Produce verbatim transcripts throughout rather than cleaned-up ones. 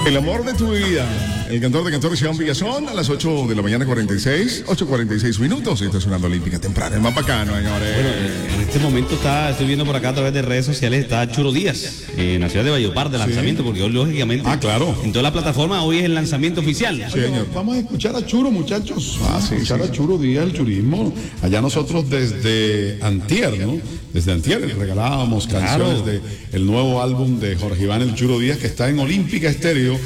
El amor de tu vida. El cantor de cantores Iván Villazón a las ocho de la mañana cuarenta y seis, ocho cuarenta y seis minutos. Está sonando Olímpica temprana. Es más bacano, señores. Bueno, en este momento está, estoy viendo por acá a través de redes sociales, está Churo Díaz en la ciudad de Valledupar de lanzamiento, sí. Porque hoy lógicamente ah, claro. en toda la plataforma hoy es el lanzamiento oficial. Sí, señor. Vamos a escuchar a Churo, muchachos. Vamos ah, sí, a escuchar sí. a Churo Díaz, el churismo. Allá nosotros desde antier, ¿no? Desde antier regalábamos canciones claro. del nuevo álbum de Jorge Iván el Churo Díaz, que está en Olímpica Estéreo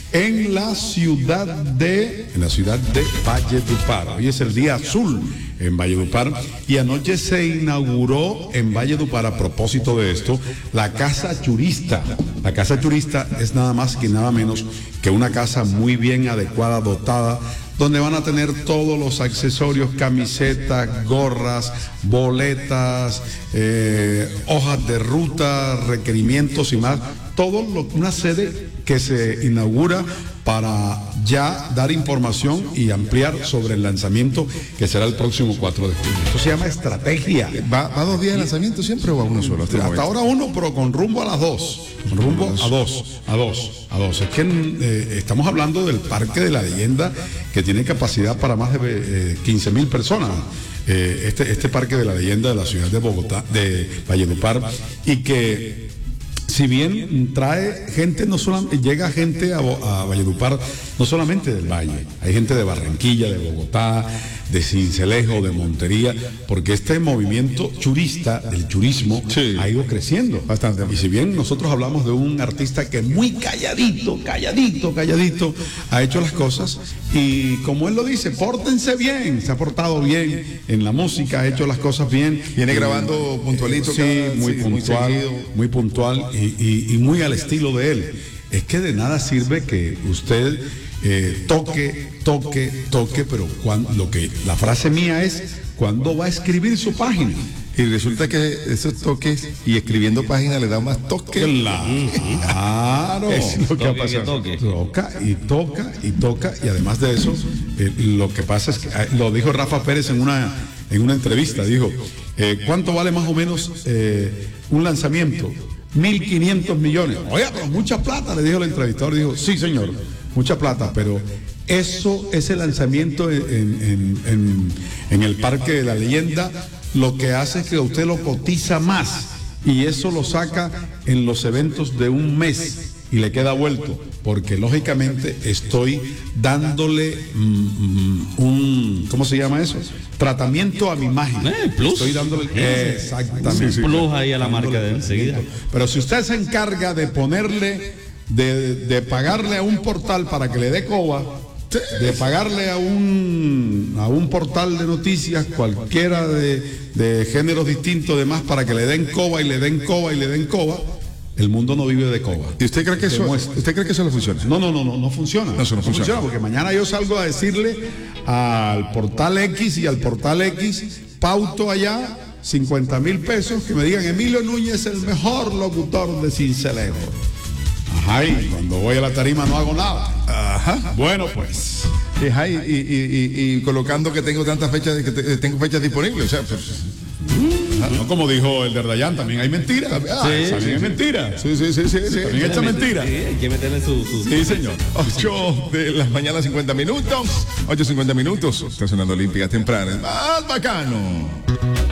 en la ciudad de en la ciudad de Valledupar. Hoy es el día azul en Valledupar y anoche se inauguró en Valledupar, a propósito de esto, la Casa Churista. La Casa Churista es nada más que nada menos que una casa muy bien adecuada, dotada, donde van a tener todos los accesorios, camisetas, gorras, boletas, eh, hojas de ruta, requerimientos y más. Todo lo, una sede que se inaugura para ya dar información y ampliar sobre el lanzamiento que será el próximo cuatro de julio. Esto se llama estrategia. ¿Va, va dos días de lanzamiento siempre o va uno solo? Hasta, hasta ahora uno, pero con rumbo a las dos. Con rumbo a dos, a dos, a dos. Es que eh, estamos hablando del Parque de la Leyenda, que tiene capacidad para más de eh, quince mil personas. Eh, este, este Parque de la Leyenda de la ciudad de Bogotá, de Valledupar, y que si bien trae gente, no solamente llega gente a, a Valledupar, no solamente del Valle, hay gente de Barranquilla, de Bogotá, de Sincelejo, de Montería, porque este movimiento churista, del churismo, sí. ha ido creciendo bastante. Y si bien nosotros hablamos de un artista que muy calladito, calladito, calladito, ha hecho las cosas, y como él lo dice, pórtense bien, se ha portado bien en la música, ha hecho las cosas bien. Viene grabando puntualito. Sí, cada, muy sí, puntual, muy, muy puntual y, y, y muy al estilo de él. Es que de nada sirve que usted eh, toque, toque, toque, pero cuando, lo que la frase mía es, ¿cuándo va a escribir su página? Y resulta que esos toques y escribiendo páginas le da más toque. Claro, claro. Es lo que ha pasado. Que toca y toca y toca, y además de eso, eh, lo que pasa es que eh, lo dijo Rafa Pérez en una en una entrevista, dijo, eh, ¿cuánto vale más o menos eh, un lanzamiento? mil quinientos millones. Oiga, pero mucha plata, le dijo el entrevistador. Dijo, sí, señor, mucha plata, pero eso, ese lanzamiento en, en, en, en el Parque de la Leyenda, lo que hace es que usted lo cotiza más, y eso lo saca en los eventos de un mes y le queda vuelto, porque lógicamente estoy dándole mm, un, ¿cómo se llama eso? Tratamiento a mi imagen. Eh, plus. Estoy dándole eh, exactamente. Sí, sí, plus ahí a la marca de enseguida. Pero si usted se encarga de ponerle, de, de pagarle a un portal para que le dé coba, de pagarle a un a un portal de noticias cualquiera de, de géneros distintos, demás, para que le den coba y le den coba y le den coba, el mundo no vive de coba. ¿Y usted cree que eso, usted cree que eso no funciona? No, no, no, no, no funciona. No, eso no, no funciona. funciona. Porque mañana yo salgo a decirle al portal X y al portal X, pauto allá cincuenta mil pesos, que me digan, Emilio Núñez, el mejor locutor de Sincelejo. Ajá, y cuando voy a la tarima no hago nada. Ajá. Bueno, pues. Ajá, y, y, y, y colocando que tengo tantas fechas, que te, tengo fechas disponibles, o sea, pues. No, como dijo el de Ardayán, también hay mentiras. Ah, sí, también sí, hay mentiras. Sí, sí, sí, sí, sí. También echa mentiras. Sí, hay que meterle su, su... Sí, señor. ocho de la mañana, cincuenta minutos. ocho cincuenta minutos. Está sonando Olímpica temprana. Más bacano.